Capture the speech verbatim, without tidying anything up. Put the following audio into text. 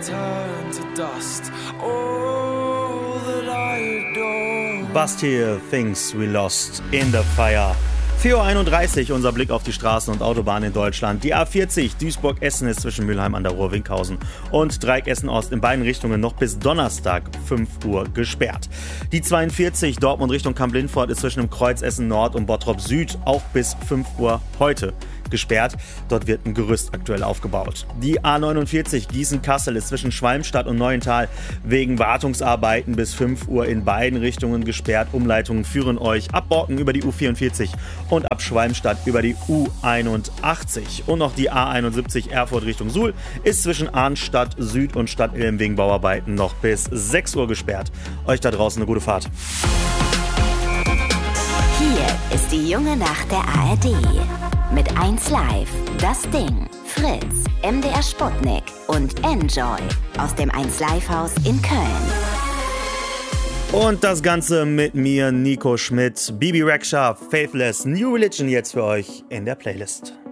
turn to dust. All that I adore. Bastille, Things We Lost in the Fire. vier Uhr einunddreißig, unser Blick auf die Straßen und Autobahnen in Deutschland. Die A vierzig, Duisburg-Essen ist zwischen Mülheim an der Ruhr, Winkhausen und Dreieck Essen-Ost in beiden Richtungen noch bis Donnerstag fünf Uhr gesperrt. Die zweiundvierzig, Dortmund Richtung Kamp-Lindfort ist zwischen dem Kreuz Essen-Nord und Bottrop Süd auch bis fünf Uhr heute gesperrt. Dort wird ein Gerüst aktuell aufgebaut. Die A neunundvierzig Gießen-Kassel ist zwischen Schwalmstadt und Neuental wegen Wartungsarbeiten bis fünf Uhr in beiden Richtungen gesperrt. Umleitungen führen euch ab Borken über die U vierundvierzig und ab Schwalmstadt über die U einundachtzig. Und noch die A einundsiebzig Erfurt Richtung Suhl ist zwischen Arnstadt Süd und Stadtilm wegen Bauarbeiten noch bis sechs Uhr gesperrt. Euch da draußen eine gute Fahrt. Hier ist die junge Nacht der A R D. Mit eins Live, Das Ding, Fritz, M D R Sputnik und Enjoy aus dem eins Live Haus in Köln. Und das Ganze mit mir, Nico Schmidt, Bibi Rexha, Faithless, New Religion jetzt für euch in der Playlist.